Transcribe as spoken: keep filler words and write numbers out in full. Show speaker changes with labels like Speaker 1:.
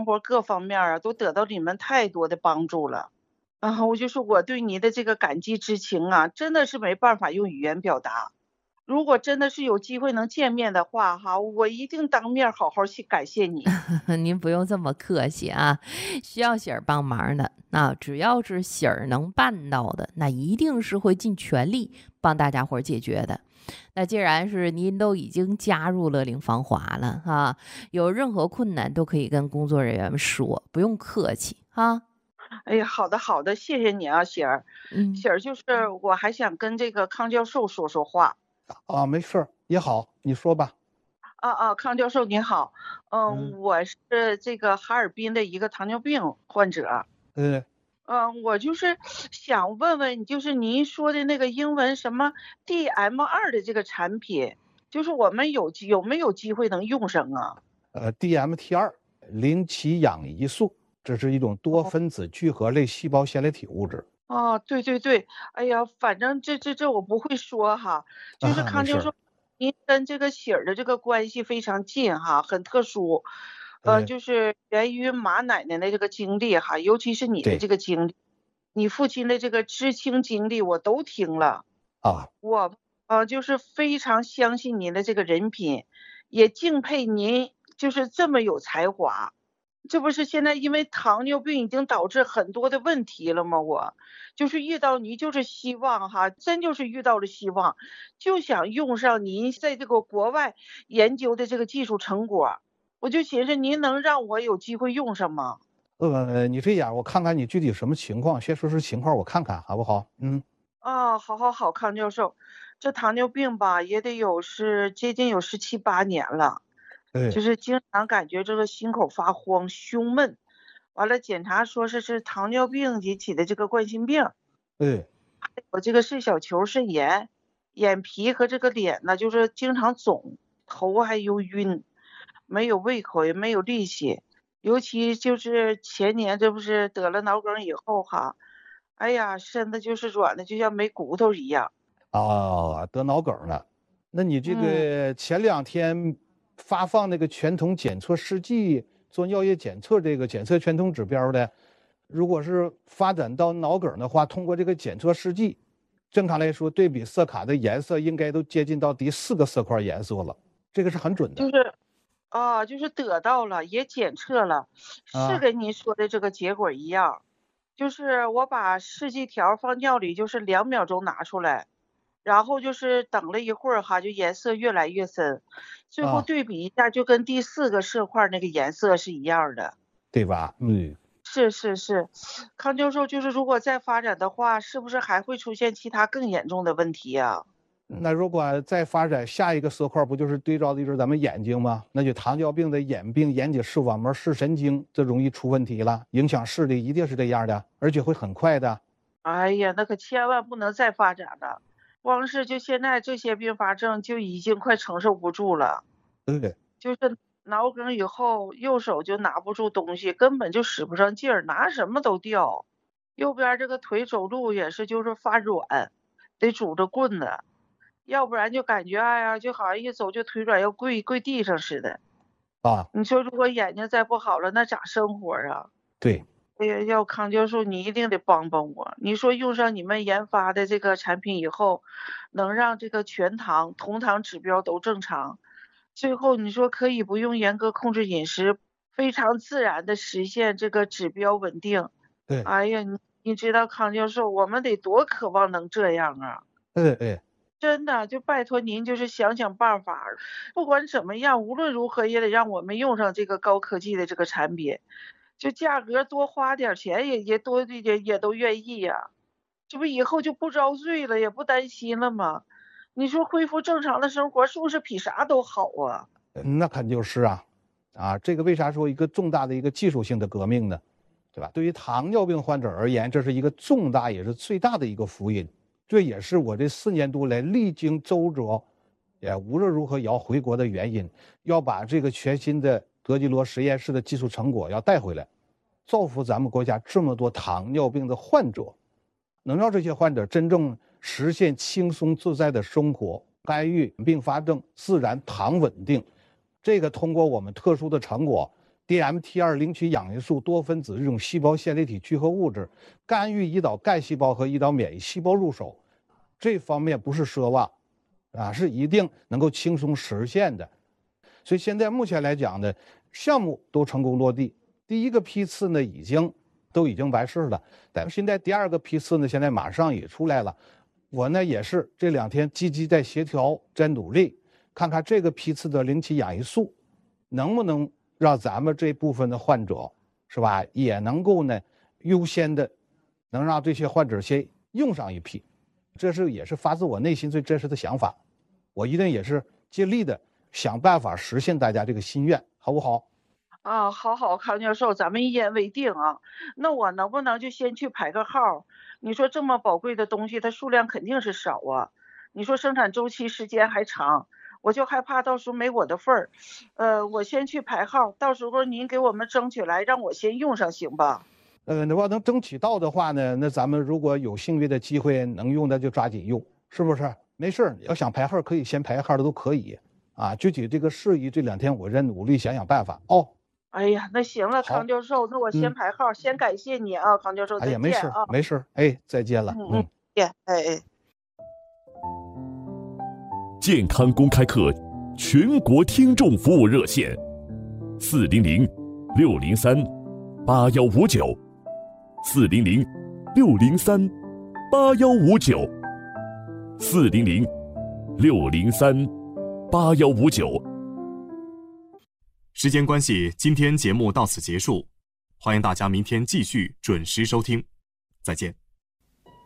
Speaker 1: 活各方面啊，都得到你们太多的帮助了。啊，我就说我对你的这个感激之情啊，真的是没办法用语言表达。如果真的是有机会能见面的话哈，我一定当面好好去感谢你。
Speaker 2: 您不用这么客气啊，需要喜儿帮忙的，那只要是喜儿能办到的，那一定是会尽全力帮大家伙儿解决的。那既然是您都已经加入乐龄芳华了哈，有任何困难都可以跟工作人员们说，不用客气哈。
Speaker 1: 哎呀，好的好的，谢谢你啊，喜儿。
Speaker 2: 嗯
Speaker 1: 喜儿就是我还想跟这个康教授说说话。
Speaker 3: 啊，没事儿也好，你说吧。
Speaker 1: 啊啊，康教授您好。嗯，
Speaker 3: 嗯，
Speaker 1: 我是这个哈尔滨的一个糖尿病患者。
Speaker 3: 呃，
Speaker 1: 嗯，我就是想问问，就是您说的那个英文什么 D M 二的这个产品，就是我们有机有没有机会能用上啊？
Speaker 3: 呃，D M T 二零七氧胰素，这是一种多
Speaker 1: 哦
Speaker 3: 分子聚合类细胞线粒体物质。
Speaker 1: 哦，对对对，哎呀，反正这这这我不会说哈，就是
Speaker 3: 啊，没事儿。
Speaker 1: 康教授，您跟这个喜儿的这个关系非常近哈，很特殊。呃，
Speaker 3: 呃，
Speaker 1: 就是源于马奶奶的这个经历哈，尤其是你的
Speaker 3: 对。
Speaker 1: 这个经历，你父亲的这个知青经历我都听了。
Speaker 3: 啊，
Speaker 1: 我呃就是非常相信您的这个人品，也敬佩您就是这么有才华。这不是现在因为糖尿病已经导致很多的问题了吗？我就是遇到您就是希望哈，真就是遇到了希望，就想用上您在这个国外研究的这个技术成果，我就寻思您能让我有机会用上吗？
Speaker 3: 呃，你这样，我看看你具体什么情况，先说说情况，我看看好不好？嗯，
Speaker 1: 啊，好好好，康教授，这糖尿病吧也得有是接近有十七八年了。
Speaker 3: 哎，
Speaker 1: 就是经常感觉这个心口发慌、胸闷，完了检查说是是糖尿病引起的这个冠心病。
Speaker 3: 哎，
Speaker 1: 我这个肾小球肾炎，眼皮和这个脸呢就是经常肿，头还有晕，没有胃口也没有力气，尤其就是前年这不是得了脑梗以后哈，哎呀，身子就是软的就像没骨头一样。
Speaker 3: 啊，得脑梗了。那你这
Speaker 1: 嗯。
Speaker 3: 个前两天发放那个全通检测试剂做尿液检测这个检测全通指标的，如果是发展到脑梗的话，通过这个检测试剂，正常来说对比色卡的颜色应该都接近到第四个色块颜色了，这个是很准的
Speaker 1: 就是啊，就是得到了，也检测了，是
Speaker 3: 啊。
Speaker 1: 跟您说的这个结果一样。就是我把试剂条放尿里，就是两秒钟拿出来，然后就是等了一会儿哈，就颜色越来越深，最后
Speaker 3: 啊，
Speaker 1: 对比一下，就跟第四个色块那个颜色是一样的。
Speaker 3: 对吧？嗯。
Speaker 1: 是是是，康教授，就是如果再发展的话，是不是还会出现其他更严重的问题呀？
Speaker 3: 那如果再发展下一个色块，不就是对照的就是咱们眼睛吗？那就糖尿病的眼病、眼底视网膜、视神经，这容易出问题了，影响视力，一定是这样的，而且会很快的。
Speaker 1: 哎呀，那可千万不能再发展了。光是就现在这些并发症就已经快承受不住了。
Speaker 3: 对，
Speaker 1: 就是脑梗以后，右手就拿不住东西，根本就使不上劲儿，拿什么都掉。右边儿这个腿走路也是就是发软，得拄着棍子，要不然就感觉哎呀，就好像一走就腿软，要跪跪地上似的。
Speaker 3: 啊，
Speaker 1: 你说如果眼睛再不好了，那咋生活啊？
Speaker 3: 对，
Speaker 1: 哎呀，要康教授，你一定得帮帮我。你说用上你们研发的这个产品以后，能让这个全糖、同糖指标都正常，最后你说可以不用严格控制饮食，非常自然的实现这个指标稳定。
Speaker 3: 对，
Speaker 1: 哎呀，你你知道康教授，我们得多渴望能这样啊！
Speaker 3: 哎哎，
Speaker 1: 真的，就拜托您，就是想想办法儿不管怎么样，无论如何也得让我们用上这个高科技的这个产品，就价格多花点儿钱也也多也也都愿意呀。这不以后就不遭罪了，也不担心了吗？你说恢复正常的生活，是不是比啥都好啊？
Speaker 3: 那肯定就是啊，啊，这个为啥说一个重大的一个技术性的革命呢？对吧？对于糖尿病患者而言，这是一个重大也是最大的一个福音。这也是我这四年多来历经周折，也无论如何也要回国的原因，要把这个全新的德基罗实验室的技术成果要带回来，造福咱们国家这么多糖尿病的患者，能让这些患者真正实现轻松自在的生活，干预并发症自然糖稳定。这个通过我们特殊的成果， D M T 二 领取氧原素多分子这种细胞线粒体聚合物质，干预胰岛干细胞和胰岛免疫细胞入手，这方面不是奢望，啊，是一定能够轻松实现的。所以现在目前来讲呢，项目都成功落地，第一个批次呢已经都已经完事了，但现在第二个批次呢现在马上也出来了。我呢也是这两天积极在协调，在努力，看看这个批次的领取氧原素能不能让咱们这部分的患者是吧，也能够呢优先的能让这些患者先用上一批，这是也是发自我内心最真实的想法，我一定也是尽力的想办法实现大家这个心愿，好不好？
Speaker 1: 啊，好好，康教授，咱们一言为定啊。那我能不能就先去排个号？你说这么宝贵的东西，它数量肯定是少啊。你说生产周期时间还长，我就害怕到时候没我的份儿。呃，我先去排号，到时候您给我们争取来，让我先用上，行吧？
Speaker 3: 呃，如果能争取到的话呢，那咱们如果有幸运的机会能用的就抓紧用，是不是？没事，要想排号可以先排号的都可以啊。具体这个事宜这两天我在努力想想办法哦。
Speaker 1: 哎呀，那行了，康教授，那我先排号，嗯、先感谢你啊，康教授，再见啊。
Speaker 3: 哎呀，没事没事，哎，再见了，
Speaker 1: 嗯嗯，见，哎哎。
Speaker 4: 健康公开课全国听众服务热线：四零零六零三八幺五九，四零零六零三八幺五九，四零零六零三八幺五九。
Speaker 5: 时间关系，今天节目到此结束，欢迎大家明天继续准时收听，再见。